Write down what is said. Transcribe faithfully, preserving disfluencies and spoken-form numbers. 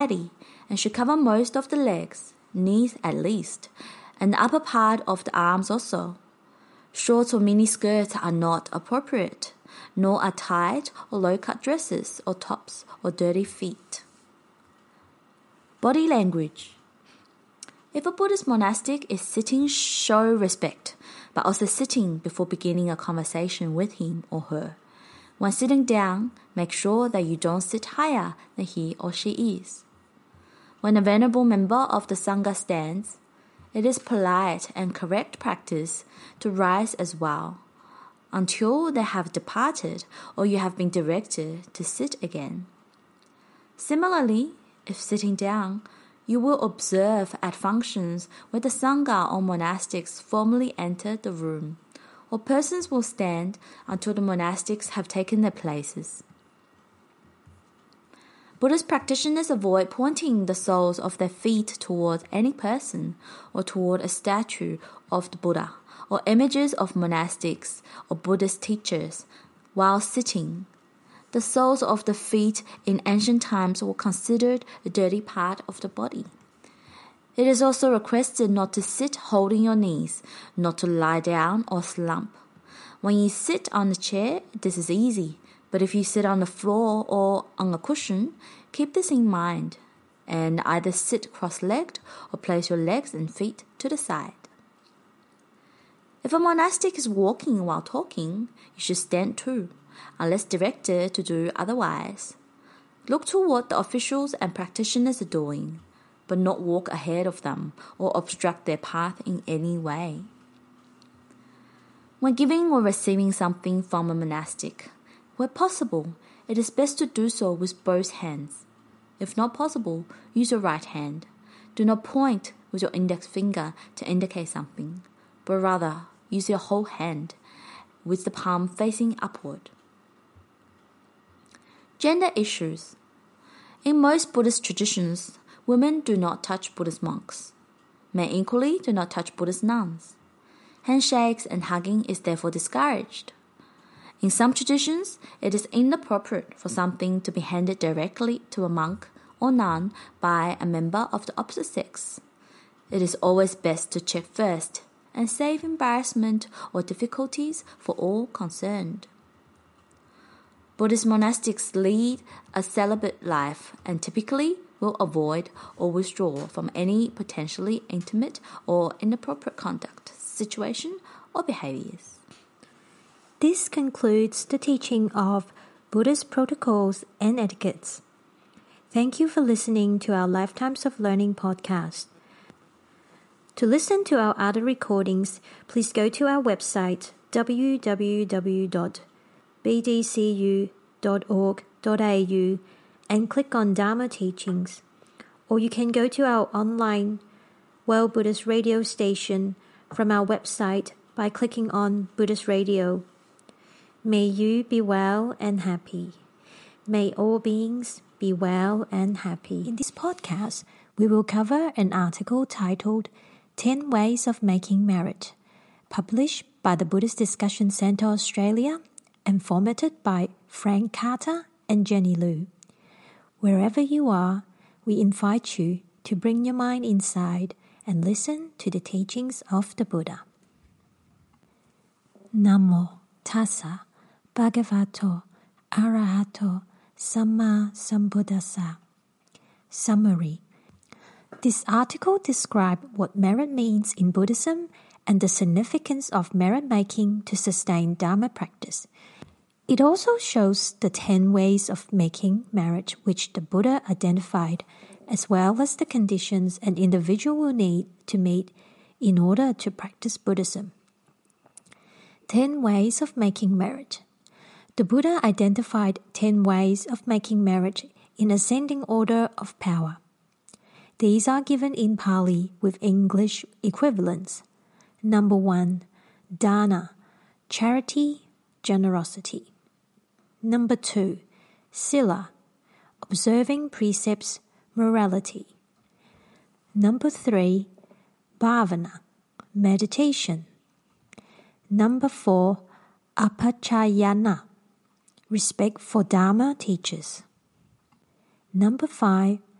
and should cover most of the legs, knees at least, and the upper part of the arms also. Shorts or mini skirts are not appropriate, nor are tight or low-cut dresses or tops or dirty feet. Body language. If a Buddhist monastic is sitting, show respect, but also sitting before beginning a conversation with him or her. When sitting down, make sure that you don't sit higher than he or she is. When a venerable member of the Sangha stands, it is polite and correct practice to rise as well, until they have departed or you have been directed to sit again. Similarly, if sitting down, you will observe at functions where the Sangha or monastics formally enter the room, or persons will stand until the monastics have taken their places. Buddhist practitioners avoid pointing the soles of their feet toward any person or toward a statue of the Buddha or images of monastics or Buddhist teachers while sitting. The soles of the feet in ancient times were considered a dirty part of the body. It is also requested not to sit holding your knees, not to lie down or slump. When you sit on a chair, this is easy, but if you sit on the floor or on a cushion, keep this in mind, and either sit cross-legged or place your legs and feet to the side. If a monastic is walking while talking, you should stand too, unless directed to do otherwise. Look to what the officials and practitioners are doing, but not walk ahead of them or obstruct their path in any way. When giving or receiving something from a monastic, where possible, it is best to do so with both hands. If not possible, use your right hand. Do not point with your index finger to indicate something, but rather use your whole hand with the palm facing upward. Gender issues. In most Buddhist traditions, women do not touch Buddhist monks. Men equally do not touch Buddhist nuns. Handshakes and hugging is therefore discouraged. In some traditions, it is inappropriate for something to be handed directly to a monk or nun by a member of the opposite sex. It is always best to check first and save embarrassment or difficulties for all concerned. Buddhist monastics lead a celibate life and typically will avoid or withdraw from any potentially intimate or inappropriate conduct, situation, or behaviors. This concludes the teaching of Buddhist protocols and etiquettes. Thank you for listening to our Lifetimes of Learning podcast. To listen to our other recordings, please go to our website w w w dot b d c u dot org dot a u and click on Dharma Teachings. Or you can go to our online World Buddhist Radio station from our website by clicking on Buddhist Radio. May you be well and happy. May all beings be well and happy. In this podcast, we will cover an article titled ten Ways of Making Merit, published by the Buddhist Discussion Centre Australia and formatted by Frank Carter and Jenny Liu. Wherever you are, we invite you to bring your mind inside and listen to the teachings of the Buddha. Namo Tassa Bhagavato Arahato Samma Sambuddhassa. Summary. This article describes what merit means in Buddhism and the significance of merit making to sustain Dharma practice. It also shows the ten ways of making merit which the Buddha identified, as well as the conditions an individual will need to meet in order to practice Buddhism. Ten ways of making merit. The Buddha identified ten ways of making merit in ascending order of power. These are given in Pali with English equivalents. Number one, dana, charity, generosity. Number two, sila, observing precepts, morality. Number three, bhavana, meditation. Number four, apachayana, respect for Dharma teachers. Number five,